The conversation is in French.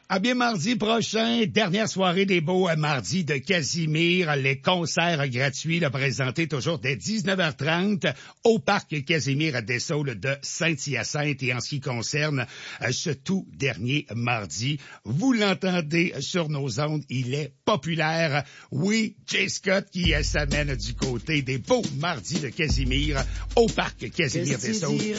Ah bien, mardi prochain, dernière soirée des beaux mardis de Casimir. Les concerts gratuits présentés toujours dès 19h30 au parc Casimir à Dessaules de Saint-Hyacinthe. Et en ce qui concerne ce tout dernier mardi, vous l'entendez sur nos ondes, il est populaire. Oui, Jay Scott qui s'amène du côté des beaux mardis de Casimir au parc Casimir Dessaules.